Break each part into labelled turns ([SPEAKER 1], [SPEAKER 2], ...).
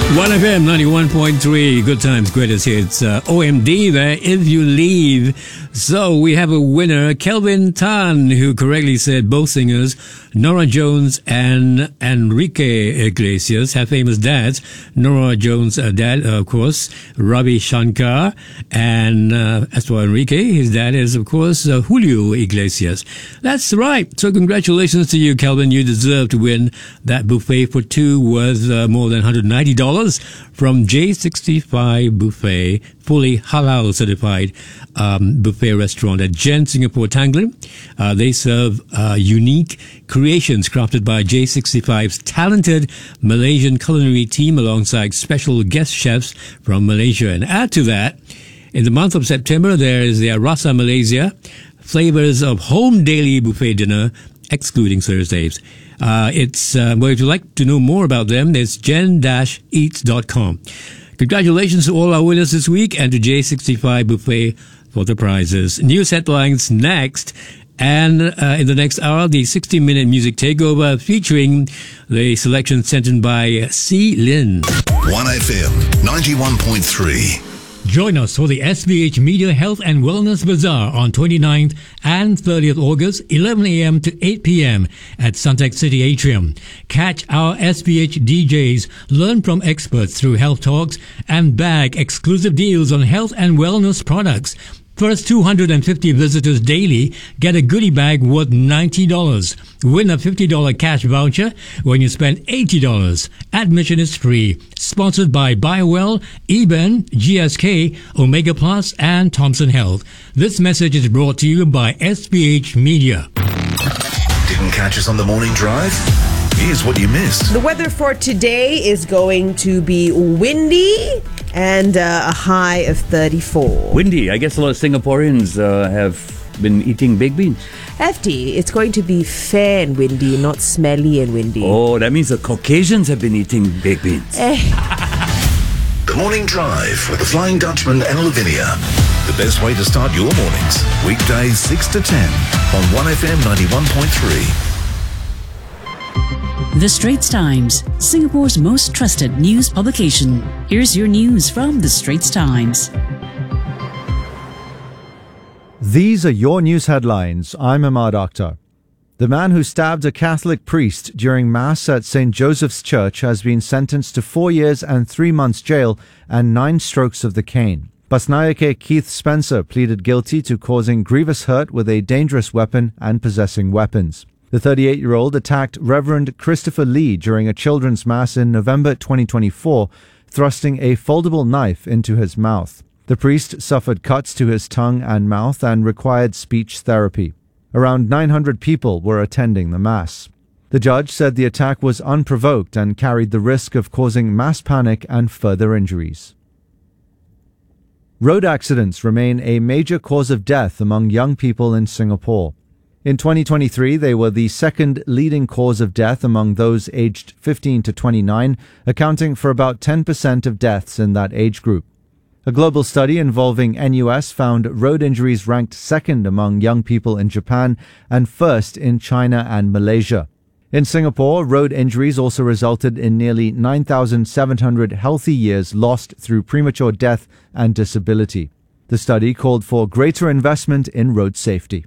[SPEAKER 1] 1FM 91.3, good times, greatest hits. OMD there, If You Leave. So we have a winner, Kelvin Tan, who correctly said both singers, Nora Jones and Enrique Iglesias, have famous dads. Nora Jones' dad, of course, Ravi Shankar. And as for Enrique, his dad is, of course, Julio Iglesias. That's right. So congratulations to you, Kelvin. You deserve to win that buffet for two worth more than $190 from J65 Buffet, fully halal certified buffet restaurant at Jen Singapore Tanglin. They serve unique creations crafted by J65's talented Malaysian culinary team alongside special guest chefs from Malaysia. And add to that, in the month of September, there is the Rasa Malaysia, flavors of home daily buffet dinner, excluding Thursdays. Well, if you'd like to know more about them, it's gen-eats.com. Congratulations to all our winners this week and to J65 Buffet for the prizes. News headlines next. And in the next hour, the 60-minute music takeover featuring the selection sent in by C. Lin.
[SPEAKER 2] 1FM 91.3.
[SPEAKER 1] Join us for the SPH Media Health and Wellness Bazaar on 29th and 30th August, 11 a.m. to 8 p.m. at Suntec City Atrium. Catch our SPH DJs, learn from experts through health talks, and bag exclusive deals on health and wellness products. First 250 visitors daily get a goodie bag worth $90. Win a $50 cash voucher when you spend $80. Admission is free. Sponsored by BioWell, Eben, GSK, Omega Plus, and Thompson Health. This message is brought to you by SPH Media.
[SPEAKER 2] Didn't catch us on the morning drive? Here's what you missed.
[SPEAKER 3] The weather for today is going to be windy and a high of 34.
[SPEAKER 4] Windy. I guess a lot of Singaporeans have been eating baked beans.
[SPEAKER 3] FD, it's going to be fair and windy, not smelly and windy.
[SPEAKER 4] Oh, that means the Caucasians have been eating baked beans.
[SPEAKER 2] The morning drive with the Flying Dutchman and Lavinia. The best way to start your mornings. Weekdays 6 to 10 on 1FM 91.3.
[SPEAKER 5] The Straits Times, Singapore's most trusted news publication. Here's your news from The Straits Times.
[SPEAKER 6] These are your news headlines. I'm Ahmad Akhtar. The man who stabbed a Catholic priest during Mass at St. Joseph's Church has been sentenced to 4 years and 3 months jail and 9 strokes of the cane. Basnayake Keith Spencer pleaded guilty to causing grievous hurt with a dangerous weapon and possessing weapons. The 38-year-old attacked Reverend Christopher Lee during a children's mass in November 2024, thrusting a foldable knife into his mouth. The priest suffered cuts to his tongue and mouth and required speech therapy. Around 900 people were attending the mass. The judge said the attack was unprovoked and carried the risk of causing mass panic and further injuries. Road accidents remain a major cause of death among young people in Singapore. In 2023, they were the second leading cause of death among those aged 15 to 29, accounting for about 10% of deaths in that age group. A global study involving NUS found road injuries ranked second among young people in Japan and first in China and Malaysia. In Singapore, road injuries also resulted in nearly 9,700 healthy years lost through premature death and disability. The study called for greater investment in road safety.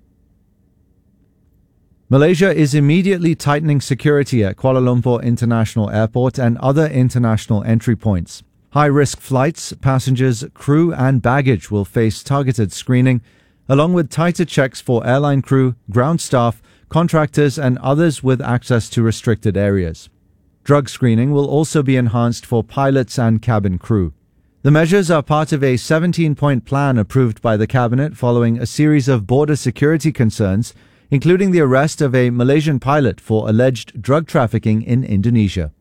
[SPEAKER 6] Malaysia is immediately tightening security at Kuala Lumpur International Airport and other international entry points. High-risk flights, passengers, crew and baggage will face targeted screening, along with tighter checks for airline crew, ground staff, contractors and others with access to restricted areas. Drug screening will also be enhanced for pilots and cabin crew. The measures are part of a 17-point plan approved by the Cabinet following a series of border security concerns, including the arrest of a Malaysian pilot for alleged drug trafficking in Indonesia.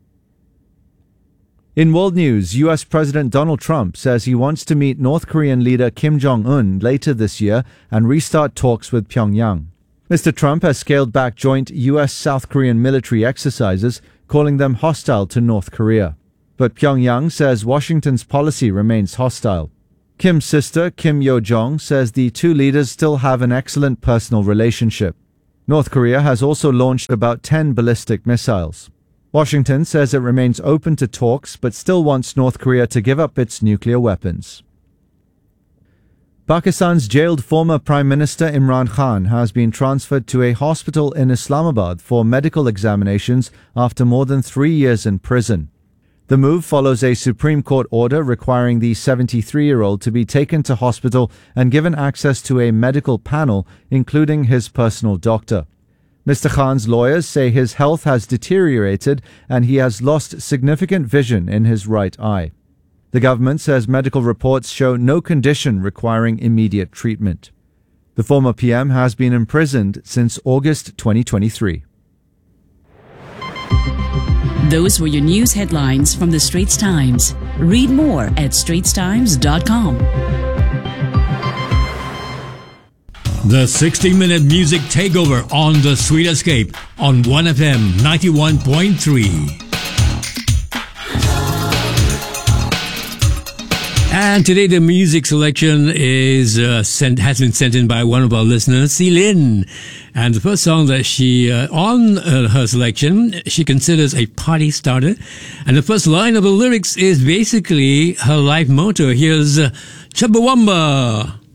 [SPEAKER 6] In world news, US President Donald Trump says he wants to meet North Korean leader Kim Jong-un later this year and restart talks with Pyongyang. Mr. Trump has scaled back joint US-South Korean military exercises, calling them hostile to North Korea. But Pyongyang says Washington's policy remains hostile. Kim's sister, Kim Yo-jong, says the two leaders still have an excellent personal relationship. North Korea has also launched about 10 ballistic missiles. Washington says it remains open to talks but still wants North Korea to give up its nuclear weapons. Pakistan's jailed former Prime Minister Imran Khan has been transferred to a hospital in Islamabad for medical examinations after more than 3 years in prison. The move follows a Supreme Court order requiring the 73-year-old to be taken to hospital and given access to a medical panel, including his personal doctor. Mr. Khan's lawyers say his health has deteriorated and he has lost significant vision in his right eye. The government says medical reports show no condition requiring immediate treatment. The former PM has been imprisoned since August 2023.
[SPEAKER 5] Those were your news headlines from the Straits Times. Read more at straitstimes.com.
[SPEAKER 1] The 60-minute music takeover on The Sweet Escape on 1FM 91.3. And today the music selection is has been sent in by one of our listeners, Celine. And the first song that she, on her selection, she considers a party starter. And the first line of the lyrics is basically her life motto. Here's Chumbawamba.